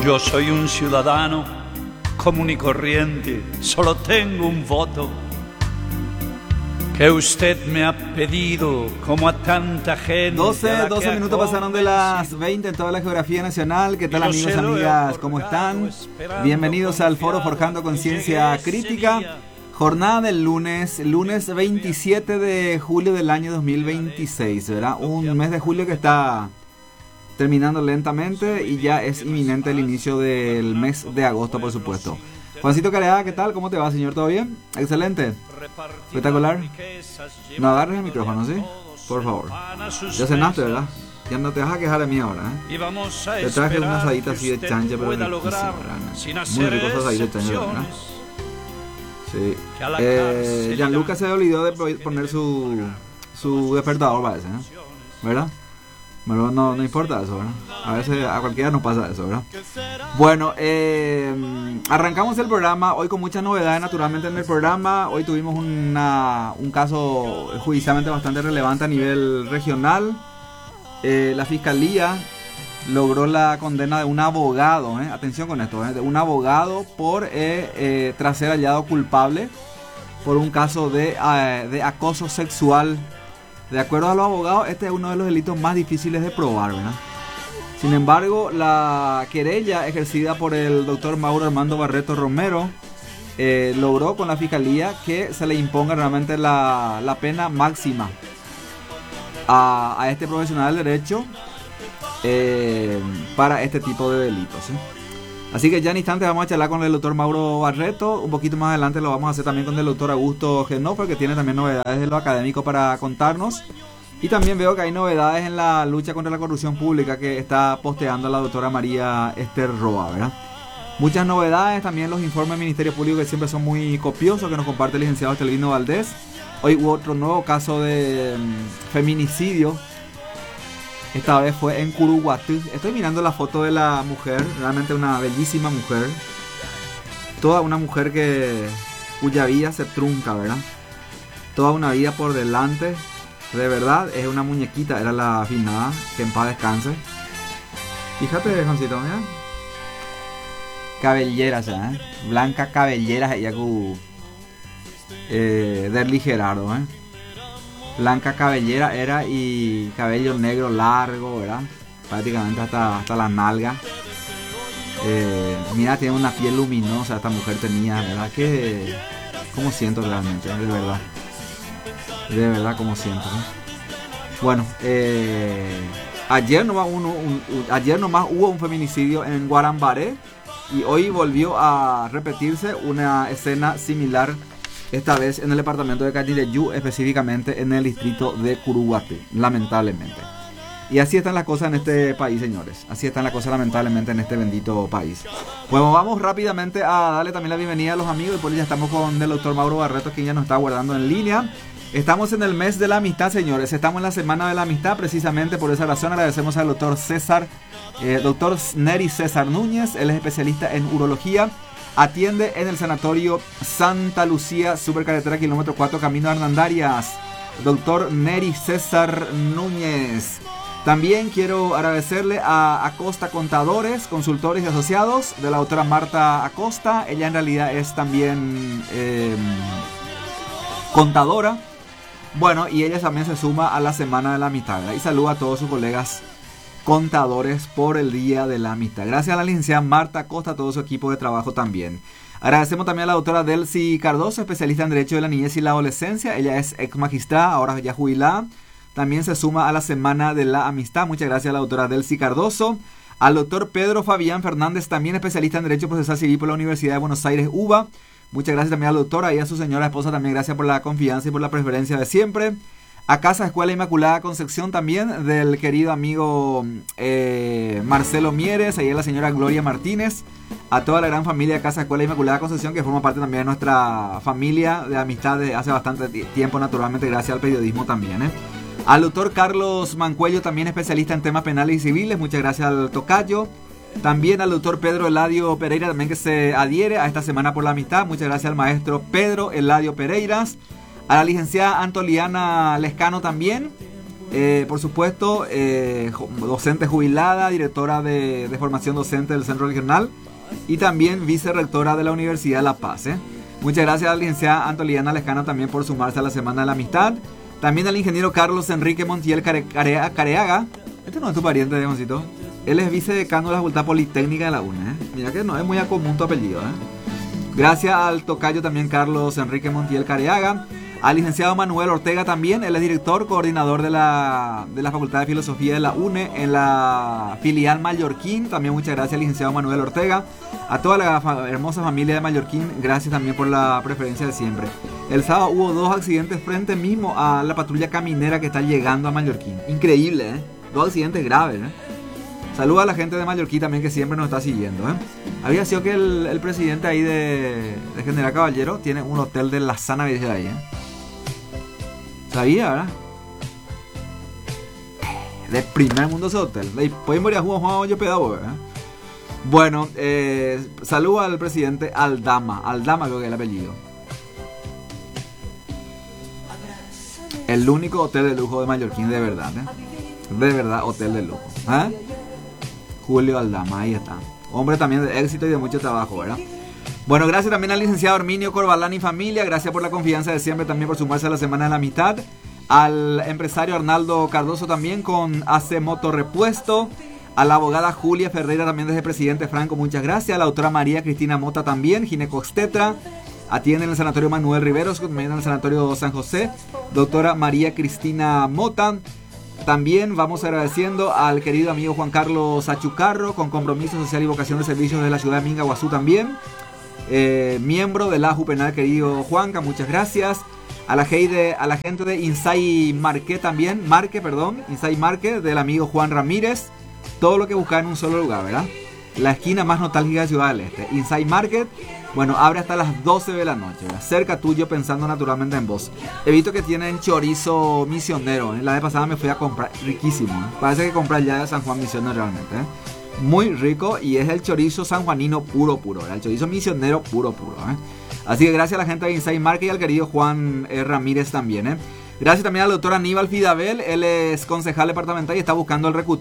Yo soy un ciudadano común y corriente, solo tengo un voto que usted me ha pedido como a tanta gente. 12 minutos pasaron de las 20 en toda la geografía nacional. ¿Qué tal, amigos, amigas? ¿Cómo están? Bienvenidos al foro Forjando Conciencia Crítica. Jornada del lunes 27 de julio del año 2026, ¿verdad? Un mes de julio que está terminando lentamente y ya es inminente el inicio del mes de agosto, por supuesto. Juancito Careada, ¿qué tal? ¿Cómo te va, señor? ¿Todo bien? Excelente. Espectacular. No agarres el micrófono, ¿sí? Por favor. Ya cenaste, ¿verdad? Ya no te vas a quejar de mí ahora, ¿eh? Te traje una asadita así de chancha, pero riquísima, ¿verdad? Muy rico esa asadita de chancha, ¿verdad? Sí. Gianluca se olvidó de poner su despertador, parece, ¿eh? ¿Verdad? Pero no importa eso, ¿verdad? A veces a cualquiera nos pasa eso, ¿verdad? Bueno, arrancamos el programa hoy con muchas novedades, naturalmente, en el programa. Hoy tuvimos un caso judicialmente bastante relevante a nivel regional. La fiscalía logró la condena de un abogado, atención con esto, de un abogado tras ser hallado culpable por un caso de acoso sexual. De acuerdo a los abogados, este es uno de los delitos más difíciles de probar, ¿verdad? Sin embargo, la querella ejercida por el doctor Mauro Armando Barreto Romero logró con la fiscalía que se le imponga realmente la pena máxima a este profesional del derecho para este tipo de delitos, ¿sí? Así que ya en instantes vamos a charlar con el doctor Mauro Barreto. Un poquito más adelante lo vamos a hacer también con el doctor Augusto Genoffer, que tiene también novedades de lo académico para contarnos. Y también veo que hay novedades en la lucha contra la corrupción pública que está posteando la doctora María Esther Roa, ¿verdad? Muchas novedades, también los informes del Ministerio Público que siempre son muy copiosos, que nos comparte el licenciado Estelvino Valdés. Hoy hubo otro nuevo caso de feminicidio. Esta vez fue en Curuguatú. Estoy mirando la foto de la mujer, realmente una bellísima mujer. Toda una mujer cuya vida se trunca, ¿verdad? Toda una vida por delante. De verdad, es una muñequita, era la finada, que en paz descanse. Fíjate, Juancito, mira. Cabelleras, ¿eh? Blanca cabelleras, ella con Derli Gerardo, ¿eh? Blanca cabellera era y cabello negro largo, ¿verdad? Prácticamente hasta las nalgas. Mira, tiene una piel luminosa esta mujer tenía, ¿verdad? Que cómo siento realmente, de verdad. De verdad cómo siento, ¿no? Bueno, ayer nomás hubo un feminicidio en Guarambaré y hoy volvió a repetirse una escena similar. Esta vez en el departamento de Catileyú, específicamente en el distrito de Curuguatú, lamentablemente. Y así están las cosas en este país, señores. Así están las cosas, lamentablemente, en este bendito país. Bueno, vamos rápidamente a darle también la bienvenida a los amigos. Después ya estamos con el doctor Mauro Barreto, quien ya nos está aguardando en línea. Estamos en el mes de la amistad, señores. Estamos en la semana de la amistad. Precisamente por esa razón agradecemos al doctor doctor Neri César Núñez. Él es especialista en urología. Atiende en el sanatorio Santa Lucía, Supercarretera kilómetro 4, Camino a Hernandarias. Doctor Neri César Núñez. También quiero agradecerle a Acosta Contadores, Consultores y Asociados, de la doctora Marta Acosta. Ella en realidad es también contadora. Bueno, y ella también se suma a la Semana de la Amistad, ¿verdad? Y saluda a todos sus colegas contadores por el Día de la Amistad. Gracias a la licenciada Marta Acosta, a todo su equipo de trabajo también. Agradecemos también a la doctora Delcy Cardoso, especialista en Derecho de la Niñez y la Adolescencia. Ella es ex magistrada, ahora ya jubilada. También se suma a la Semana de la Amistad. Muchas gracias a la doctora Delcy Cardoso. Al doctor Pedro Fabián Fernández, también especialista en Derecho Procesal Civil por la Universidad de Buenos Aires, UBA. Muchas gracias también a la doctora y a su señora esposa también. Gracias por la confianza y por la preferencia de siempre. A Casa Escuela Inmaculada Concepción también, del querido amigo Marcelo Mieres, ahí a la señora Gloria Martínez, a toda la gran familia de Casa Escuela Inmaculada Concepción, que forma parte también de nuestra familia de amistad de hace bastante tiempo, naturalmente, gracias al periodismo también, Al doctor Carlos Mancuello, también especialista en temas penales y civiles, muchas gracias al tocayo. También al doctor Pedro Eladio Pereira, también que se adhiere a esta Semana por la Amistad, muchas gracias al maestro Pedro Eladio Pereiras. A la licenciada Antoliana Lescano también, Por supuesto, docente jubilada, directora de formación docente del Centro Regional y también vicerrectora de la Universidad de La Paz. Muchas gracias a la licenciada Antoliana Lescano también por sumarse a la Semana de la Amistad. También al ingeniero Carlos Enrique Montiel Careaga. Este no es tu pariente, Dejoncito. Él es vicedecano de la Facultad Politécnica de la UNE. Mira que no es muy común tu apellido. Gracias al tocayo también Carlos Enrique Montiel Careaga. Al licenciado Manuel Ortega también. Él es director, coordinador de la Facultad de Filosofía de la UNE en la filial Mallorquín. También muchas gracias al licenciado Manuel Ortega. A toda la hermosa familia de Mallorquín, gracias también por la preferencia de siempre. El sábado hubo 2 accidentes frente mismo a la patrulla caminera que está llegando a Mallorquín. Increíble, 2 accidentes graves, Saluda a la gente de Mallorquín también que siempre nos está siguiendo, Había sido que el presidente ahí de General Caballero tiene un hotel de la sana belleza ahí, Sabía, ¿verdad? De primer mundo ese hotel. Después morir a Juan yo pedabo, Bueno, saludo al presidente Aldama. Aldama creo que es el apellido. El único hotel de lujo de Mallorquín, de verdad, De verdad, hotel de lujo. Julio Aldama, ahí está. Hombre también de éxito y de mucho trabajo, ¿verdad? Bueno, gracias también al licenciado Herminio Corbalán y familia. Gracias por la confianza de siempre, también por sumarse a la Semana de la Amistad. Al empresario Arnaldo Cardoso también con AC Motorrepuesto. A la abogada Julia Ferreira también desde Presidente Franco, muchas gracias. A la doctora María Cristina Mota también, ginecobstetra. Atiende en el Sanatorio Manuel Riveros, también en el Sanatorio San José. Doctora María Cristina Mota. También vamos agradeciendo al querido amigo Juan Carlos Achucarro, con compromiso social y vocación de servicios de la ciudad de Mingaguazú también. Miembro de la Jupenal, querido Juanca, muchas gracias. A la gente de Insay Market también, Insay Market, del amigo Juan Ramírez. Todo lo que busca en un solo lugar, ¿verdad? La esquina más nostálgica de Ciudad del Este. Inside Market, bueno, abre hasta las 12 de la noche, ¿verdad? Cerca tuyo, pensando naturalmente en vos. He visto que tienen chorizo misionero, La vez pasada me fui a comprar, riquísimo, Parece que comprar ya de San Juan Misionero realmente, Muy rico, y es el chorizo sanjuanino puro, ¿verdad? El chorizo misionero puro, Así que gracias a la gente de Inside Market y al querido Juan Ramírez también, Gracias también al doctor Aníbal Fidabel, él es concejal departamental y está buscando el reclutamiento